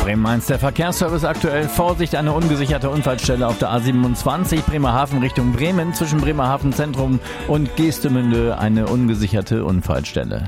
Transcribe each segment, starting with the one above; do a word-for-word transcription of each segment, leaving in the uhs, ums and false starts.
Bremen eins, der Verkehrsservice aktuell. Vorsicht, eine ungesicherte Unfallstelle auf der A siebenundzwanzig, Bremerhaven Richtung Bremen. Zwischen Bremerhaven Zentrum und Geestemünde eine ungesicherte Unfallstelle.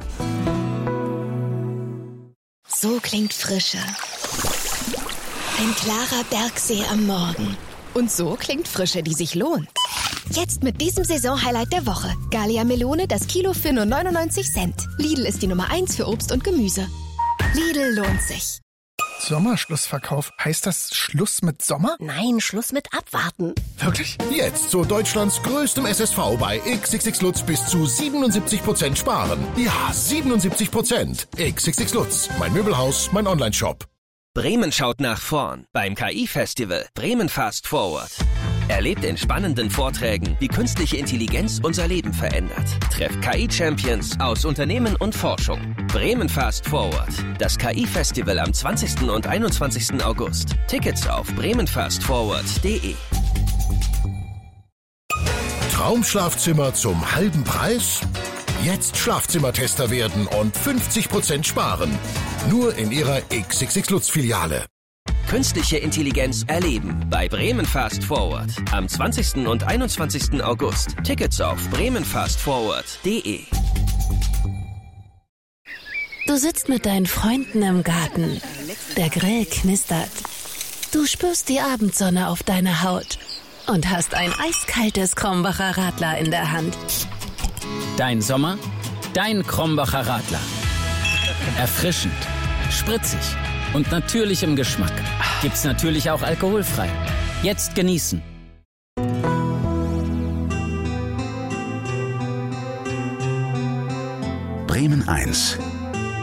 So klingt Frische. Ein klarer Bergsee am Morgen. Und so klingt Frische, die sich lohnt. Jetzt mit diesem Saisonhighlight der Woche. Gallia Melone, das Kilo für nur neunundneunzig Cent. Lidl ist die Nummer eins für Obst und Gemüse. Lidl lohnt sich. Sommerschlussverkauf. Heißt das Schluss mit Sommer? Nein, Schluss mit Abwarten. Wirklich? Jetzt zu Deutschlands größtem S S V bei X X X Lutz bis zu siebenundsiebzig Prozent sparen. Ja, siebenundsiebzig Prozent. X X X Lutz. Mein Möbelhaus, mein Onlineshop. Bremen schaut nach vorn beim K I-Festival Bremen Fast Forward. Erlebt in spannenden Vorträgen, wie künstliche Intelligenz unser Leben verändert. Trefft K I-Champions aus Unternehmen und Forschung. Bremen Fast Forward. Das K I-Festival am zwanzigsten und einundzwanzigsten August. Tickets auf bremen fast forward punkt de. Traumschlafzimmer zum halben Preis? Jetzt Schlafzimmertester werden und fünfzig Prozent sparen. Nur in Ihrer X X X Lutz Filiale. Künstliche Intelligenz erleben bei Bremen Fast Forward. Am zwanzigsten und einundzwanzigsten August. Tickets auf bremen fast forward punkt de. Du sitzt mit deinen Freunden im Garten. Der Grill knistert. Du spürst die Abendsonne auf deiner Haut und hast ein eiskaltes Krombacher Radler in der Hand. Dein Sommer, dein Krombacher Radler. Erfrischend, spritzig und natürlich im Geschmack. Gibt's natürlich auch alkoholfrei. Jetzt genießen. Bremen eins.